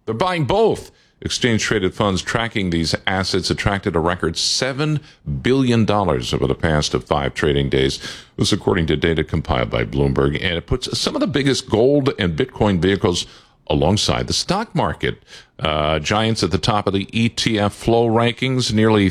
They're buying both. Exchange-traded funds tracking these assets attracted a record $7 billion over the past 5 trading days. This according to data compiled by Bloomberg, and it puts some of the biggest gold and Bitcoin vehicles alongside the stock market. Giants at the top of the ETF flow rankings, nearly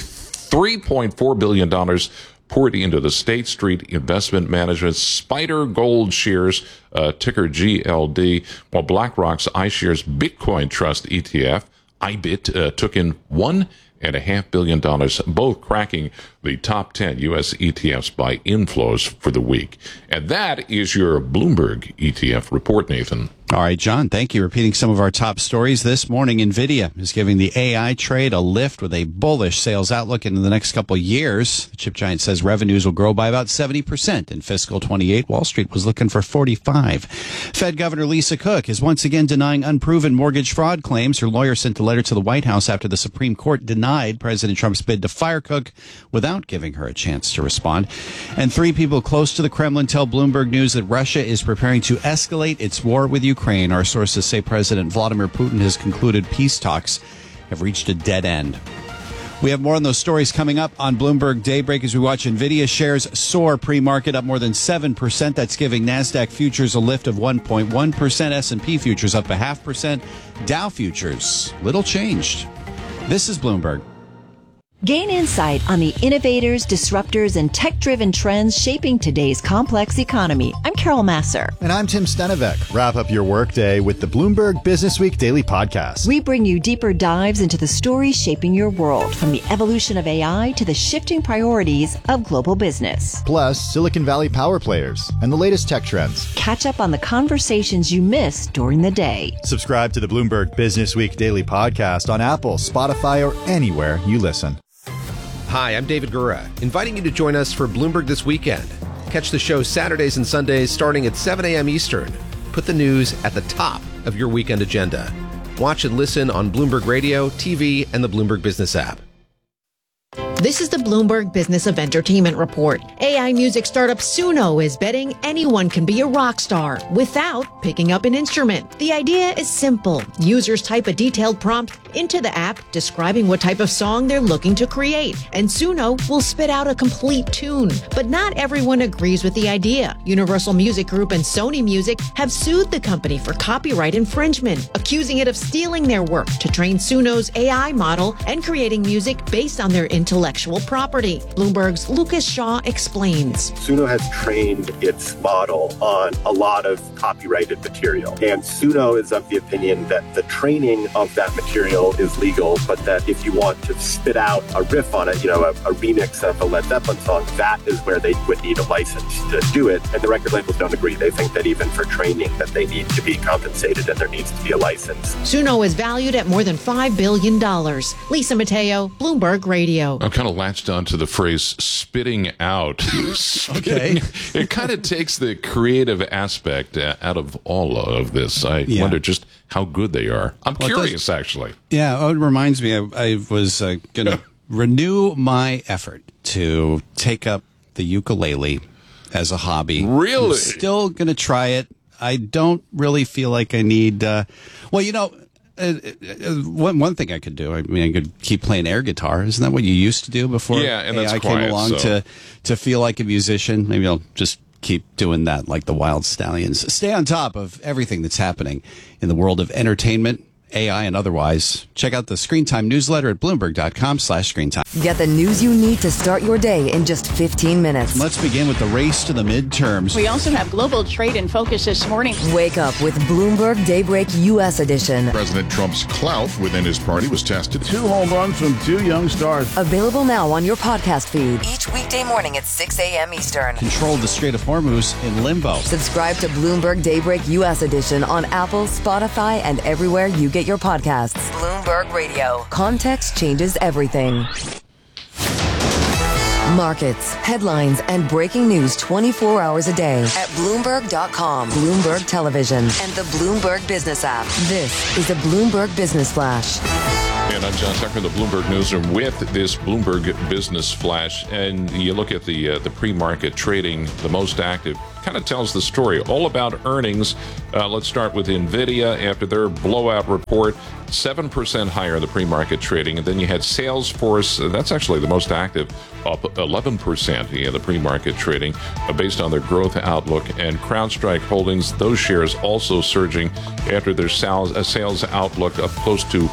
$3.4 billion poured into the State Street Investment Management Spider Gold Shares, ticker GLD, while BlackRock's iShares Bitcoin Trust ETF, IBIT, took in $1.5 billion, both cracking the top 10 U.S. ETFs by inflows for the week. And that is your Bloomberg ETF report, Nathan. All right, John, thank you. Repeating some of our top stories this morning, NVIDIA is giving the AI trade a lift with a bullish sales outlook into the next couple of years. The chip giant says revenues will grow by about 70% in fiscal 28. Wall Street was looking for 45. Fed Governor Lisa Cook is once again denying unproven mortgage fraud claims. Her lawyer sent a letter to the White House after the Supreme Court denied President Trump's bid to fire Cook without giving her a chance to respond. And 3 people close to the Kremlin tell Bloomberg News that Russia is preparing to escalate its war with Ukraine. Our sources say President Vladimir Putin has concluded peace talks have reached a dead end. We have more on those stories coming up on Bloomberg Daybreak as we watch NVIDIA shares soar pre-market up more than 7%. That's giving NASDAQ futures a lift of 1.1%. S&P futures up 0.5%. Dow futures, little changed. This is Bloomberg. Gain insight on the innovators, disruptors, and tech-driven trends shaping today's complex economy. I'm Carol Masser. And I'm Tim Stenevec. Wrap up your workday with the Bloomberg Business Week Daily Podcast. We bring you deeper dives into the stories shaping your world, from the evolution of AI to the shifting priorities of global business. Plus, Silicon Valley power players and the latest tech trends. Catch up on the conversations you missed during the day. Subscribe to the Bloomberg Business Week Daily Podcast on Apple, Spotify, or anywhere you listen. Hi, I'm David Gura, inviting you to join us for Bloomberg This Weekend. Catch the show Saturdays and Sundays starting at 7 a.m. Eastern. Put the news at the top of your weekend agenda. Watch and listen on Bloomberg Radio, TV, and the Bloomberg Business app. This is the Bloomberg Business of Entertainment Report. AI music startup Suno is betting anyone can be a rock star without picking up an instrument. The idea is simple. Users type a detailed prompt into the app describing what type of song they're looking to create, and Suno will spit out a complete tune. But not everyone agrees with the idea. Universal Music Group and Sony Music have sued the company for copyright infringement, accusing it of stealing their work to train Suno's AI model and creating music based on their intellectual property. Bloomberg's Lucas Shaw explains. Suno has trained its model on a lot of copyrighted material, and Suno is of the opinion that the training of that material is legal, but that if you want to spit out a riff on it, a remix of a Led Zeppelin song, that is where they would need a license to do it. And the record labels don't agree. They think that even for training that they need to be compensated and there needs to be a license. Suno is valued at more than $5 billion. Lisa Mateo, Bloomberg Radio. I'm kind of latched on to the phrase spitting out. Okay. It kind of takes the creative aspect out of all of this. I wonder just how good they are. I'm curious, actually. Yeah, it reminds me, I was going to renew my effort to take up the ukulele as a hobby. Really? I'm still going to try it. I don't really feel like I need, one thing I could do, I could keep playing air guitar. Isn't that what you used to do before and that's AI quiet, came along to feel like a musician? Maybe I'll just keep doing that like the Wild Stallions. Stay on top of everything that's happening in the world of entertainment, AI, and otherwise. Check out the Screen Time newsletter at Bloomberg.com/ScreenTime. Get the news you need to start your day in just 15 minutes. Let's begin with the race to the midterms. We also have global trade in focus this morning. Wake up with Bloomberg Daybreak U.S. edition. President Trump's clout within his party was tested. 2 home runs from 2 young stars. Available now on your podcast feed. Each weekday morning at 6 a.m. Eastern. Controlled the Strait of Hormuz in limbo. Subscribe to Bloomberg Daybreak U.S. edition on Apple, Spotify, and everywhere you get your podcasts. Bloomberg Radio. Context changes everything. Markets, headlines, and breaking news 24 hours a day at Bloomberg.com, Bloomberg Television, and the Bloomberg Business app. This is a Bloomberg Business Flash. And I'm John Tucker in the Bloomberg Newsroom with this Bloomberg Business Flash. And you look at the pre-market trading, the most active kind of tells the story. All about earnings. Let's start with NVIDIA. After their blowout report, 7% higher in the pre-market trading. And then you had Salesforce. That's actually the most active, up 11% in the pre-market trading based on their growth outlook. And CrowdStrike Holdings, those shares also surging after their sales outlook up close to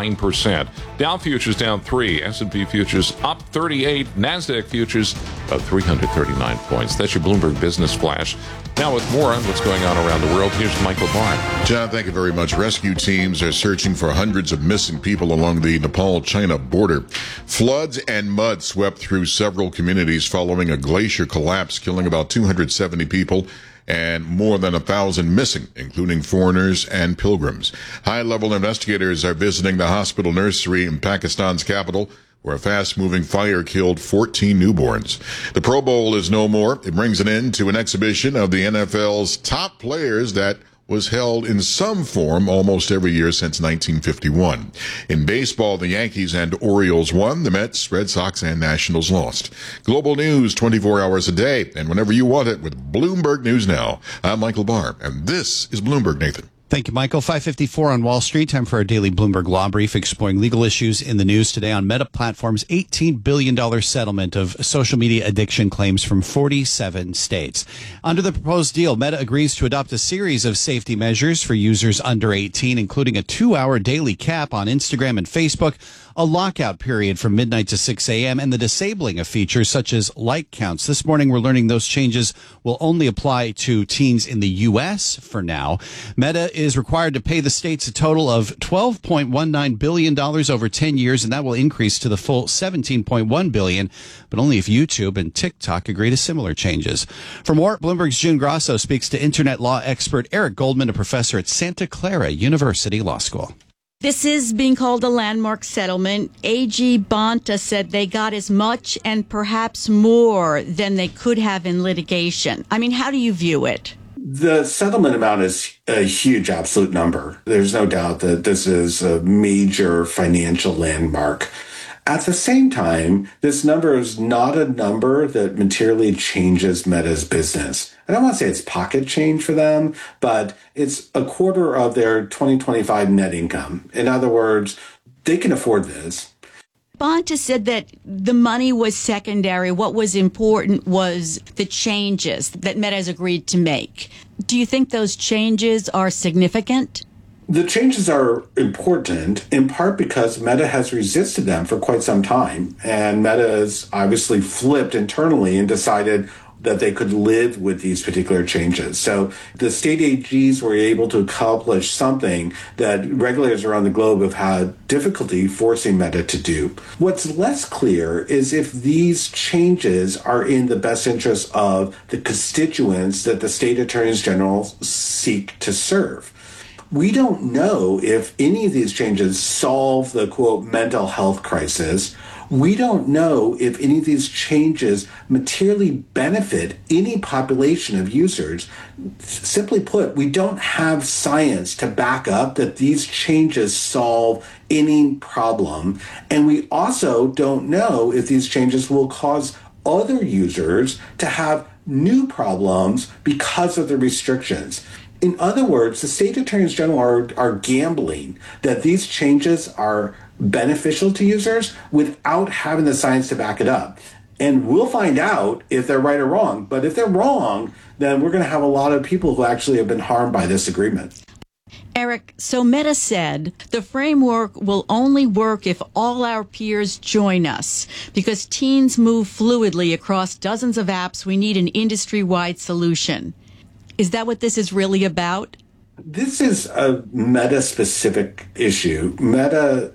9%. Dow futures down 3, S&P futures up 38, NASDAQ futures up 339 points. That's your Bloomberg Business Flash. Now with more on what's going on around the world, here's Michael Barr. John, thank you very much. Rescue teams are searching for hundreds of missing people along the Nepal-China border. Floods and mud swept through several communities following a glacier collapse, killing about 270 people and more than 1,000 missing, including foreigners and pilgrims. High-level investigators are visiting the hospital nursery in Pakistan's capital, where a fast-moving fire killed 14 newborns. The Pro Bowl is no more. It brings an end to an exhibition of the NFL's top players that was held in some form almost every year since 1951. In baseball, the Yankees and Orioles won. The Mets, Red Sox, and Nationals lost. Global news 24 hours a day and whenever you want it with Bloomberg News Now. I'm Michael Barr, and this is Bloomberg, Nathan. Thank you, Michael. 5:54 on Wall Street. Time for our daily Bloomberg Law Brief, exploring legal issues in the news today on Meta Platforms' $18 billion settlement of social media addiction claims from 47 states. Under the proposed deal, Meta agrees to adopt a series of safety measures for users under 18, including a 2-hour daily cap on Instagram and Facebook, a lockout period from midnight to 6 a.m., and the disabling of features such as like counts. This morning, we're learning those changes will only apply to teens in the U.S. for now. Meta is required to pay the states a total of $12.19 billion over 10 years, and that will increase to the full $17.1 billion, but only if YouTube and TikTok agree to similar changes. For more, Bloomberg's June Grasso speaks to internet law expert Eric Goldman, a professor at Santa Clara University Law School. This is being called a landmark settlement. AG Bonta said they got as much and perhaps more than they could have in litigation. I mean, how do you view it? The settlement amount is a huge absolute number. There's no doubt that this is a major financial landmark. At the same time, this number is not a number that materially changes Meta's business. I don't want to say it's pocket change for them, but it's a quarter of their 2025 net income. In other words, they can afford this. Bonta said that the money was secondary. What was important was the changes that Meta has agreed to make. Do you think those changes are significant? The changes are important in part because Meta has resisted them for quite some time. And Meta has obviously flipped internally and decided that they could live with these particular changes. So the state AGs were able to accomplish something that regulators around the globe have had difficulty forcing Meta to do. What's less clear is if these changes are in the best interest of the constituents that the state attorneys general seek to serve. We don't know if any of these changes solve the, quote, mental health crisis. We don't know if any of these changes materially benefit any population of users. Simply put, we don't have science to back up that these changes solve any problem. And we also don't know if these changes will cause other users to have new problems because of the restrictions. In other words, the state attorneys general are gambling that these changes are beneficial to users without having the science to back it up. And we'll find out if they're right or wrong. But if they're wrong, then we're going to have a lot of people who actually have been harmed by this agreement. Eric, so Meta said the framework will only work if all our peers join us. Because teens move fluidly across dozens of apps, we need an industry-wide solution. Is that what this is really about? This is a Meta-specific issue. Meta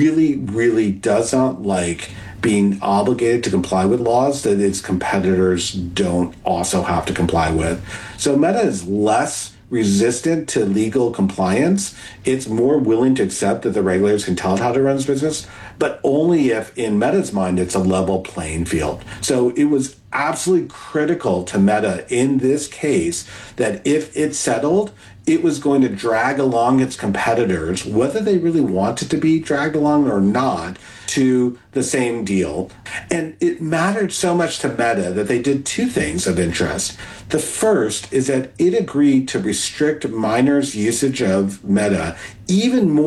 really does not like being obligated to comply with laws that its competitors don't also have to comply with. So Meta is less resistant to legal compliance. It's more willing to accept that the regulators can tell it how to run its business, but only if, in Meta's mind, it's a level playing field. So it was absolutely critical to Meta in this case that if it settled, it was going to drag along its competitors, whether they really wanted to be dragged along or not, to the same deal. And it mattered so much to Meta that they did two things of interest. The first is that it agreed to restrict minors' usage of Meta even more